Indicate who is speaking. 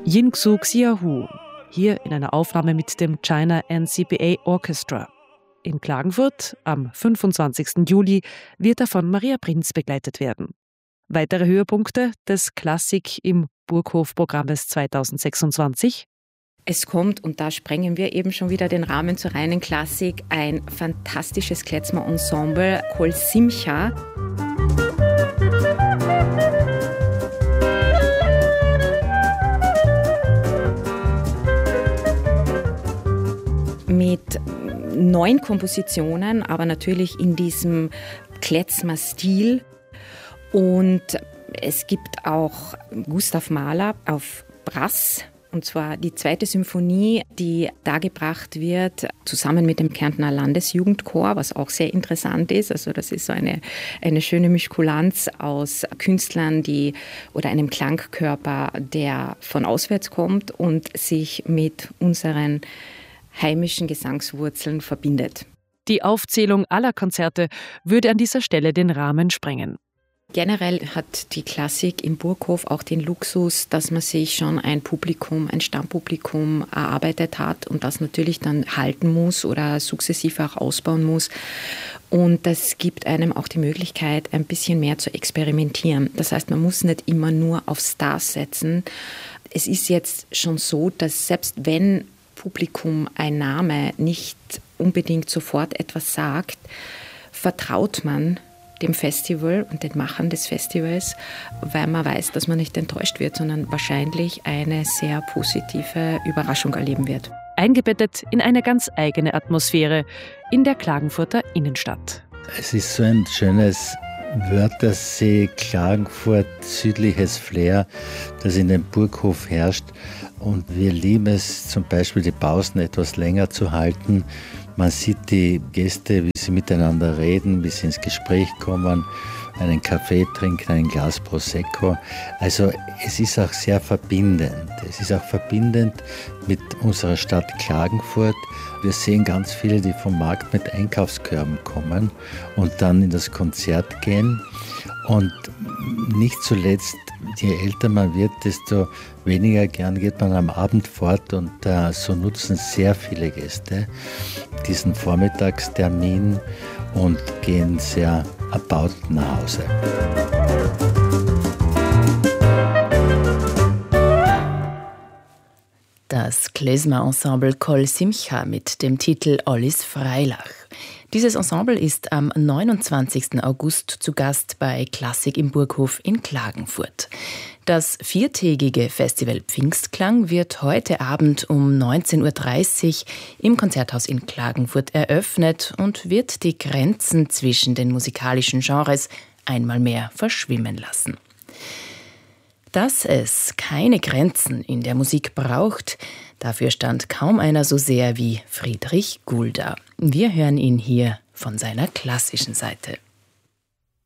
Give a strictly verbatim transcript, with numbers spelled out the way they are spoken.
Speaker 1: Yingxu Xiaohu, hier in einer Aufnahme mit dem China N C P A Orchestra. In Klagenfurt am fünfundzwanzigsten Juli wird er von Maria Prinz begleitet werden. Weitere Höhepunkte des Klassik im Burghof-Programmes zweitausendsechsundzwanzig?
Speaker 2: Es kommt, und da sprengen wir eben schon wieder den Rahmen zur reinen Klassik, ein fantastisches Klezmer-Ensemble, Kol Simcha. Mit neun Kompositionen, aber natürlich in diesem Klezmer-Stil. Und es gibt auch Gustav Mahler auf Brass, und zwar die zweite Symphonie, die dargebracht wird, zusammen mit dem Kärntner Landesjugendchor, was auch sehr interessant ist. Also das ist so eine, eine schöne Mischkulanz aus Künstlern, die oder einem Klangkörper, der von auswärts kommt und sich mit unseren heimischen Gesangswurzeln verbindet.
Speaker 1: Die Aufzählung aller Konzerte würde an dieser Stelle den Rahmen sprengen.
Speaker 2: Generell hat die Klassik im Burghof auch den Luxus, dass man sich schon ein Publikum, ein Stammpublikum erarbeitet hat und das natürlich dann halten muss oder sukzessive auch ausbauen muss. Und das gibt einem auch die Möglichkeit, ein bisschen mehr zu experimentieren. Das heißt, man muss nicht immer nur auf Stars setzen. Es ist jetzt schon so, dass selbst wenn Publikum ein Name nicht unbedingt sofort etwas sagt, vertraut man dem Festival und den Machern des Festivals, weil man weiß, dass man nicht enttäuscht wird, sondern wahrscheinlich eine sehr positive Überraschung erleben wird.
Speaker 1: Eingebettet in eine ganz eigene Atmosphäre in der Klagenfurter Innenstadt.
Speaker 3: Es ist so ein schönes Wörthersee, Klagenfurt, südliches Flair, das in dem Burghof herrscht. Und wir lieben es zum Beispiel, die Pausen etwas länger zu halten. Man sieht die Gäste, wie sie miteinander reden, wie sie ins Gespräch kommen, einen Kaffee trinken, ein Glas Prosecco. Also es ist auch sehr verbindend. Es ist auch verbindend mit unserer Stadt Klagenfurt. Wir sehen ganz viele, die vom Markt mit Einkaufskörben kommen und dann in das Konzert gehen. Und nicht zuletzt, je älter man wird, desto weniger gern geht man am Abend fort. Und äh, so nutzen sehr viele Gäste diesen Vormittagstermin und gehen sehr erbaut nach Hause.
Speaker 4: Das Klezmer-Ensemble Kol Simcha mit dem Titel Ollis Freilach. Dieses Ensemble ist am neunundzwanzigsten August zu Gast bei Klassik im Burghof in Klagenfurt. Das viertägige Festival Pfingstklang wird heute Abend um neunzehn Uhr dreißig im Konzerthaus in Klagenfurt eröffnet und wird die Grenzen zwischen den musikalischen Genres einmal mehr verschwimmen lassen. Dass es keine Grenzen in der Musik braucht, dafür stand kaum einer so sehr wie Friedrich Gulda. Wir hören ihn hier von seiner klassischen Seite.